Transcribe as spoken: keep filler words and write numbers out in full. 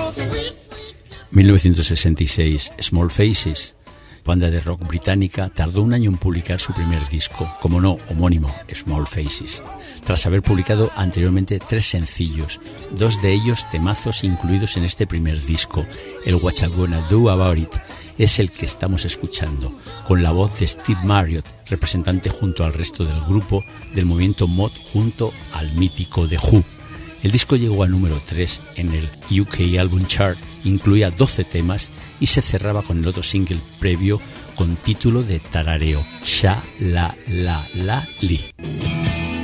mil novecientos sesenta y seis, Small Faces, banda de rock británica, tardó un año en publicar su primer disco, como no, homónimo, Small Faces, tras haber publicado anteriormente tres sencillos, dos de ellos temazos incluidos en este primer disco. El What You Gonna Do About It es el que estamos escuchando, con la voz de Steve Marriott, representante junto al resto del grupo del movimiento mod junto al mítico The Who. El disco llegó a número tres en el U K Album Chart, incluía doce temas y se cerraba con el otro single previo con título de tarareo, Sha La La La Li.